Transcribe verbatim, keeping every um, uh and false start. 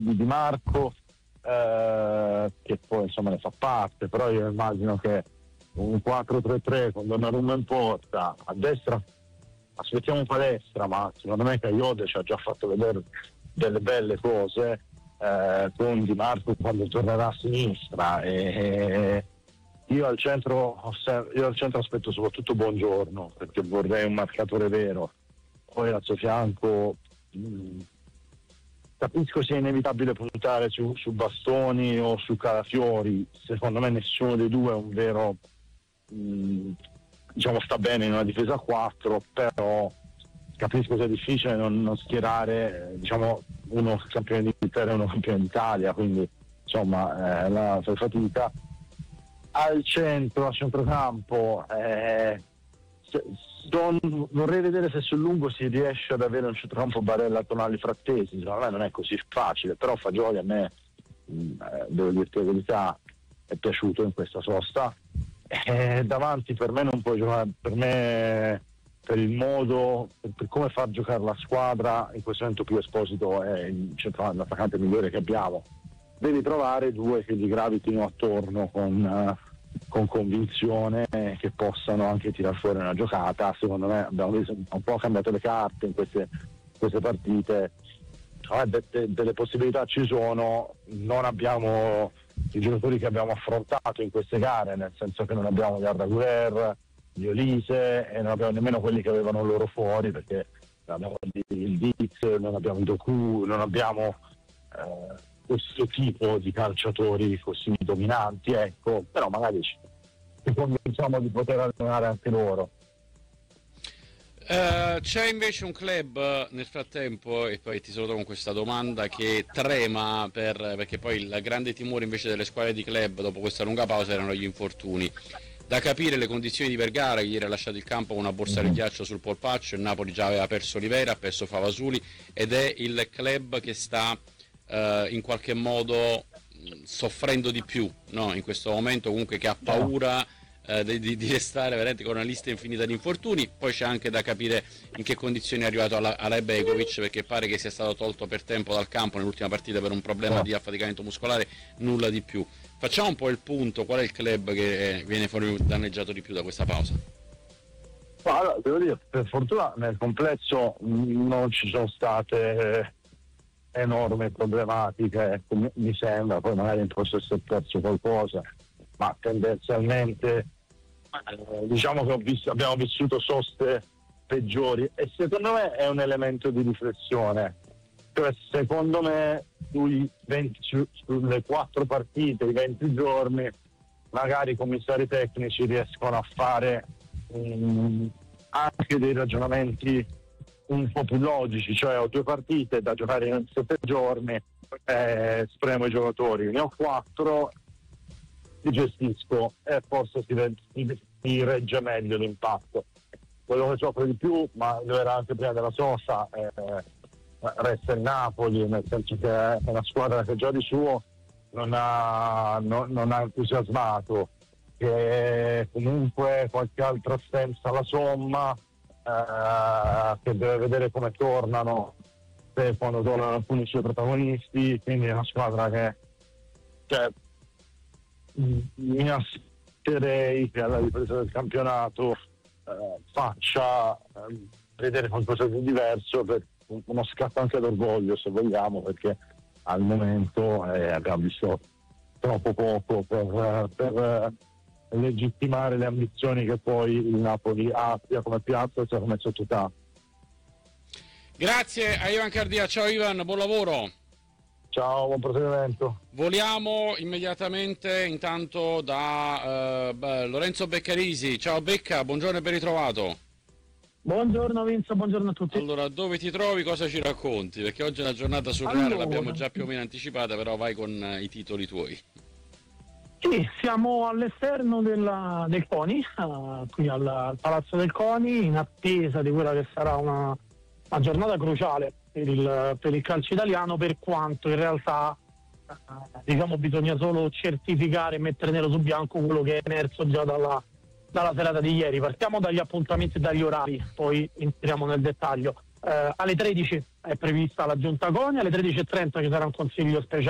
di Di Marco, eh, che poi insomma ne fa parte, però io immagino che un quattro tre tre con Donnarumma in porta, a destra aspettiamo palestra, ma secondo me Kayode ci ha già fatto vedere delle belle cose, eh, con Di Marco quando tornerà a sinistra, e io al centro io al centro aspetto soprattutto Buongiorno, perché vorrei un marcatore vero. Poi al suo fianco mh, capisco sia inevitabile puntare su, su Bastoni o su Calafiori, secondo me nessuno dei due è un vero mh, diciamo sta bene in una difesa a quattro, però capisco sia difficile non, non schierare diciamo uno campione d'Inghilterra e uno campione d'Italia, quindi insomma eh, la fai fatica. Al centro, a centrocampo, eh, se, don, vorrei vedere se sul lungo si riesce ad avere un centrocampo Barella, Tonali, Frattesi. Secondo me non è così facile, però Fagioli a me, mh, devo dirti la verità, è piaciuto in questa sosta. Eh, davanti per me non può giocare, per me per il modo, per, per come far giocare la squadra in questo momento più Esposito è il centrale, l'attaccante migliore che abbiamo. Devi trovare due che gli gravitino attorno con, uh, con convinzione, eh, che possano anche tirar fuori una giocata. Secondo me abbiamo visto un po' cambiato le carte in queste, queste partite, eh, de, de, delle possibilità ci sono, non abbiamo i giocatori che abbiamo affrontato in queste gare, nel senso che non abbiamo gli Arda Güler, gli Olise, e non abbiamo nemmeno quelli che avevano loro fuori, perché non abbiamo il Diz, non abbiamo il Doku, non abbiamo eh, questo tipo di calciatori così dominanti, ecco, però magari ci convinciamo di poter allenare anche loro. Uh, c'è invece un club nel frattempo, e poi ti saluto con questa domanda, che trema per, perché poi il grande timore invece delle squadre di club dopo questa lunga pausa erano gli infortuni. Da capire le condizioni di Vergara, che ieri ha lasciato il campo con una borsa di ghiaccio sul polpaccio. Il Napoli già aveva perso Oliveira, ha perso Favasuli, ed è il club che sta uh, in qualche modo soffrendo di più, no? In questo momento, comunque, che ha paura uh, di, di restare veramente con una lista infinita di infortuni. Poi c'è anche da capire in che condizioni è arrivato Alay Begovic, perché pare che sia stato tolto per tempo dal campo nell'ultima partita per un problema di affaticamento muscolare, nulla di più. Facciamo un po' il punto: qual è il club che viene fuori danneggiato di più da questa pausa? Allora, devo dire, per fortuna nel complesso non ci sono state enormi problematiche, ecco, mi sembra, poi magari posso essere perso qualcosa, ma tendenzialmente eh, diciamo che ho visto, abbiamo vissuto soste peggiori, e secondo me è un elemento di riflessione. Cioè, secondo me sui venti, sulle quattro partite, i venti giorni, magari i commissari tecnici riescono a fare um, anche dei ragionamenti un po' più logici, cioè ho due partite da giocare in sette giorni, eh, spremo i giocatori, ne ho quattro, li gestisco e forse si, si, si regge meglio l'impatto. Quello che soffre di più, ma lo era anche prima della sosta, eh, resta il Napoli, nel senso che è una squadra che già di suo non ha, non, non ha entusiasmato, che comunque qualche altra assenza alla somma, eh, che deve vedere come tornano, se quando tornano alcuni suoi protagonisti, quindi è una squadra che, cioè, mi aspetterei che alla ripresa del campionato eh, faccia eh, vedere qualcosa di diverso, per uno scatto anche d'orgoglio, se vogliamo, perché al momento eh, abbiamo visto troppo poco per, per eh, legittimare le ambizioni che poi il Napoli ha sia come piazza sia come società. Grazie a Ivan Cardia, ciao Ivan, buon lavoro. Ciao, buon proseguimento. Voliamo immediatamente intanto da uh, beh, Lorenzo Beccarisi. Ciao Becca, buongiorno e ben ritrovato. Buongiorno Vinzo, buongiorno a tutti. Allora, dove ti trovi, cosa ci racconti? Perché oggi è una giornata surreale, allora, l'abbiamo già più o meno anticipata, però vai con uh, i titoli tuoi. Sì, siamo all'esterno della, del CONI, uh, qui al, al Palazzo del CONI, in attesa di quella che sarà una, una giornata cruciale per il, per il calcio italiano, per quanto in realtà uh, diciamo bisogna solo certificare e mettere nero su bianco quello che è emerso già dalla dalla serata di ieri. Partiamo dagli appuntamenti e dagli orari, poi entriamo nel dettaglio. Eh, alle tredici è prevista la giunta CONI, alle tredici e trenta ci sarà un consiglio speciale